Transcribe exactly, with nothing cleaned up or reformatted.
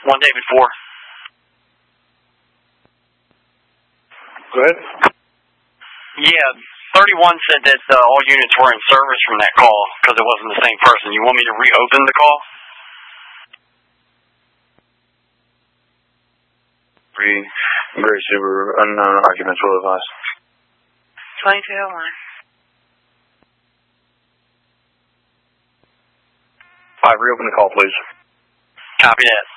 One David four. Go ahead. Yeah, thirty-one said that uh, all units were in service from that call because it wasn't the same person. You want me to reopen the call? Three, Gray Subaru, unknown occupants will advise. twenty-two oh one. Five, reopen the call, please. Copy that.